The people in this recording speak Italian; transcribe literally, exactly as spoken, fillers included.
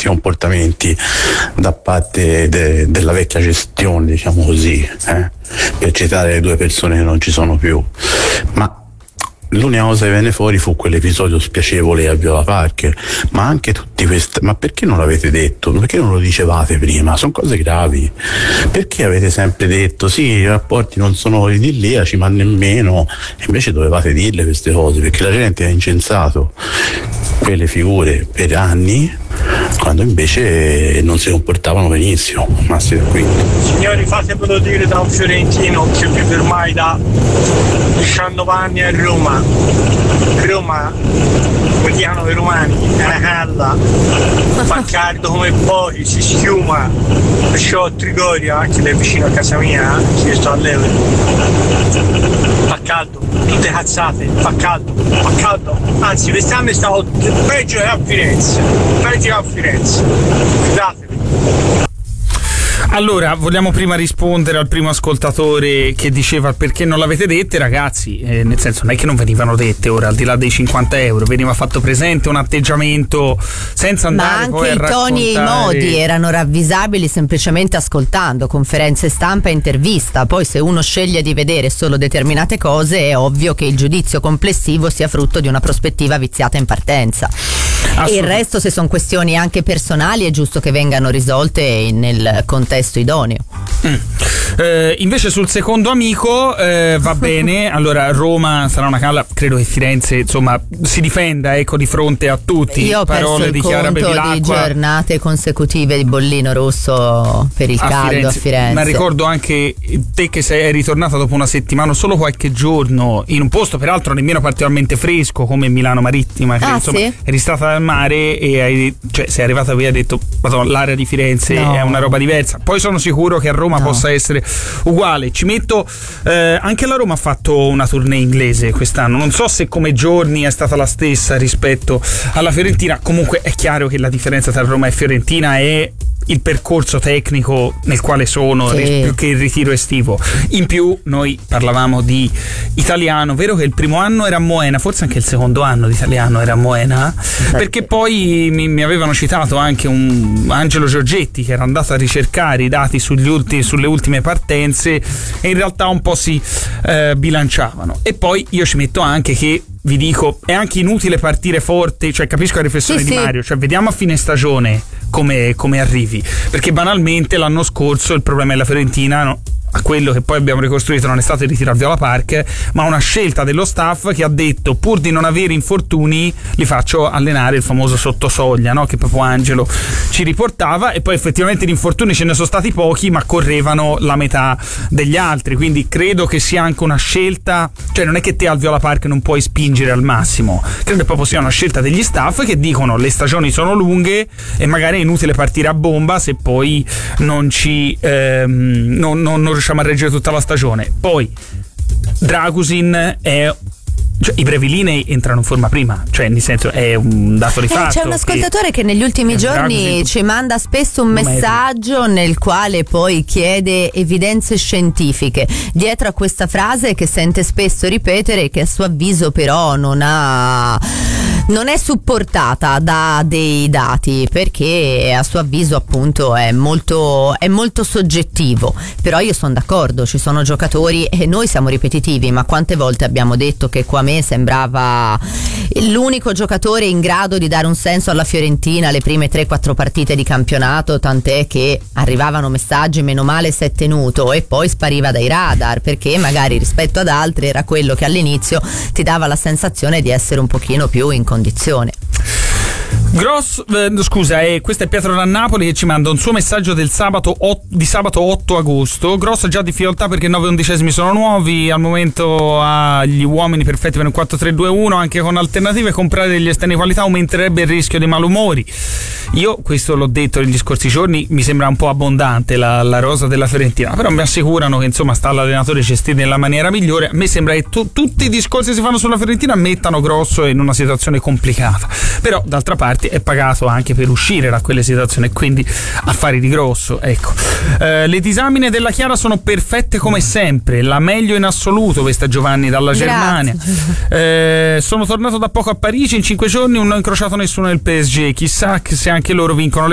questi comportamenti da parte de, della vecchia gestione, diciamo così, eh? per citare le due persone che non ci sono più. Ma l'unica cosa che venne fuori fu quell'episodio spiacevole a Viola Park, ma anche tutti questi. Ma perché non l'avete detto? Perché non lo dicevate prima? Sono cose gravi. Perché avete sempre detto sì, i rapporti non sono idilliaci, ma nemmeno, invece dovevate dirle queste cose, perché la gente ha incensato quelle figure per anni, quando invece non si comportavano benissimo. Massimo qui. Signori, fatemelo dire da un fiorentino che vive ormai da diciannove anni a Roma. Roma, come dicono i romani, è una calla, fa caldo come poi, si schiuma, perciò a Trigoria, anche lì vicino a casa mia, che io sto all'Euro, fa caldo, tutte cazzate, fa caldo, fa caldo, anzi quest'anno è stato peggio che a Firenze, peggio che a Firenze, fidatevi. Allora, vogliamo prima rispondere al primo ascoltatore che diceva perché non l'avete dette, ragazzi, eh, nel senso non è che non venivano dette, ora al di là dei cinquanta euro veniva fatto presente un atteggiamento senza andare poi a raccontare. Ma anche i toni e i modi erano ravvisabili semplicemente ascoltando conferenze stampa e intervista. Poi se uno sceglie di vedere solo determinate cose è ovvio che il giudizio complessivo sia frutto di una prospettiva viziata in partenza. E il resto, se sono questioni anche personali, è giusto che vengano risolte nel contesto idoneo. Mm. Eh, invece sul secondo amico eh, va bene. Allora, Roma sarà una calla, credo che Firenze insomma si difenda, ecco, di fronte a tutti. Io ho parole perso di il Chiara conto Bevilacqua di giornate consecutive di bollino rosso per il a caldo Firenze. a Firenze. Ma ricordo anche te che sei ritornata dopo una settimana, solo qualche giorno, in un posto peraltro nemmeno particolarmente fresco come Milano Marittima, che ah, insomma sì? eri stata al mare e hai, cioè sei arrivata qui e hai detto Madonna, l'area di Firenze no. è una roba diversa. Poi sono sicuro che a Roma no. possa essere uguale. Ci metto eh, anche la Roma ha fatto una tournée inglese quest'anno, non so se come giorni è stata la stessa rispetto alla Fiorentina. Comunque è chiaro che la differenza tra Roma e Fiorentina è il percorso tecnico nel quale sono, sì. più che il ritiro estivo. In più noi parlavamo di italiano, vero che il primo anno era a Moena, forse anche il secondo anno di italiano era a Moena, sì. perché poi mi, mi avevano citato anche un Angelo Giorgetti che era andato a ricercare i dati sugli ultimi, sulle ultime partenze e in realtà un po' si eh, bilanciavano. E poi io ci metto anche che vi dico, è anche inutile partire forte, cioè capisco la riflessione sì, di sì. Mario, cioè vediamo a fine stagione come, come arrivi, perché banalmente l'anno scorso il problema della Fiorentina no, a quello che poi abbiamo ricostruito non è stato il ritiro a Viola Park, ma una scelta dello staff che ha detto pur di non avere infortuni li faccio allenare il famoso sottosoglia, no? Che proprio Angelo ci riportava, e poi effettivamente gli infortuni ce ne sono stati pochi ma correvano la metà degli altri, quindi credo che sia anche una scelta, cioè non è che te al Viola Park non puoi spingere al massimo, credo che proprio sia una scelta degli staff che dicono le stagioni sono lunghe e magari è inutile partire a bomba se poi non ci ehm, non, non, non riusciamo a reggere tutta la stagione. Poi Dragusin è, cioè, i brevilinei entrano in forma prima, cioè nel senso è un dato di fatto. Eh, c'è un ascoltatore che, che negli ultimi giorni Dragusin ci manda spesso un messaggio nel quale poi chiede evidenze scientifiche dietro a questa frase che sente spesso ripetere, che a suo avviso però non ha non è supportata da dei dati, perché a suo avviso appunto è molto è molto soggettivo. Però io sono d'accordo, ci sono giocatori e noi siamo ripetitivi, ma quante volte abbiamo detto che Quamé sembrava l'unico giocatore in grado di dare un senso alla Fiorentina le prime tre quattro partite di campionato, tant'è che arrivavano messaggi meno male si è tenuto e poi spariva dai radar, perché magari rispetto ad altri era quello che all'inizio ti dava la sensazione di essere un pochino più in condizione. Gross, eh, scusa, eh, questo è Pietro da Napoli che ci manda un suo messaggio del sabato ot, di sabato otto agosto. Gross già difficoltà perché nove undicesimi sono nuovi, al momento ha gli uomini perfetti per un quattro tre due uno, anche con alternative comprare degli esterni di qualità aumenterebbe il rischio di malumori. Io questo l'ho detto negli scorsi giorni, mi sembra un po' abbondante la, la rosa della Fiorentina, però mi assicurano che insomma sta all'allenatore gestire nella maniera migliore. A me sembra che tu, tutti i discorsi che si fanno sulla Fiorentina mettano Grosso in una situazione complicata, però d'altra parte è pagato anche per uscire da quelle situazioni, quindi affari di Grosso, ecco. Eh, le disamine della Chiara sono perfette come sempre, la meglio in assoluto questa Giovanni dalla Germania. Eh, sono tornato da poco a Parigi, in cinque giorni non ho incrociato nessuno del P S G, chissà se anche loro vincono le